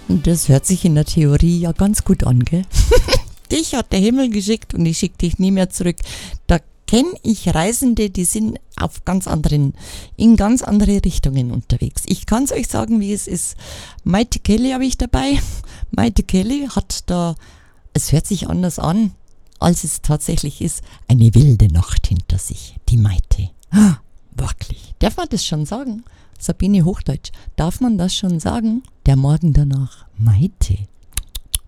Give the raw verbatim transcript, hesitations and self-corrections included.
Das hört sich in der Theorie ja ganz gut an, gell? Dich hat der Himmel geschickt und ich schicke dich nie mehr zurück. Da kenne ich Reisende, die sind auf ganz anderen, in ganz andere Richtungen unterwegs. Ich kann es euch sagen, wie es ist. Maite Kelly habe ich dabei. Maite Kelly hat da, es hört sich anders an, als es tatsächlich ist, eine wilde Nacht hinter sich. Die Maite. Ah, wirklich. Darf man das schon sagen? Sabine Hochdeutsch. Darf man das schon sagen? Der Morgen danach. Maite.